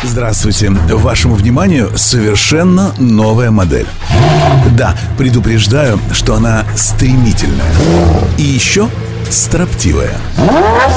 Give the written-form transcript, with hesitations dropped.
Здравствуйте. Вашему вниманию совершенно новая модель. Да, предупреждаю, что она стремительная. И еще строптивая.